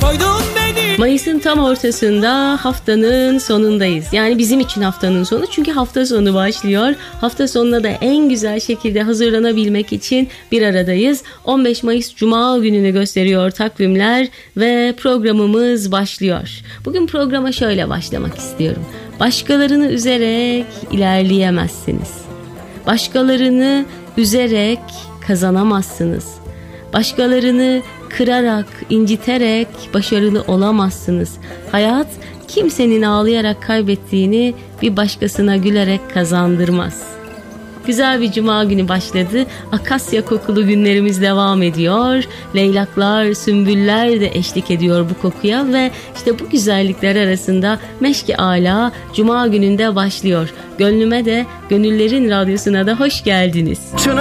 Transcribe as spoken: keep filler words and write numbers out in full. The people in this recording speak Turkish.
Koydun beni. Mayıs'ın tam ortasında, haftanın sonundayız. Yani bizim için haftanın sonu, çünkü hafta sonu başlıyor. Hafta sonuna da en güzel şekilde hazırlanabilmek için bir aradayız. on beş Mayıs Cuma gününü gösteriyor takvimler ve programımız başlıyor. Bugün programa şöyle başlamak istiyorum. Başkalarını üzerek ilerleyemezsiniz. Başkalarını üzerek kazanamazsınız. Başkalarını kırarak, inciterek başarılı olamazsınız. Hayat kimsenin ağlayarak kaybettiğini bir başkasına gülerek kazandırmaz. Güzel bir cuma günü başladı. Akasya kokulu günlerimiz devam ediyor. Leylaklar, sümbüller de eşlik ediyor bu kokuya ve işte bu güzellikler arasında Meşk-i Ala cuma gününde başlıyor. Gönlüme de, Gönüllerin Radyosu'na da hoş geldiniz.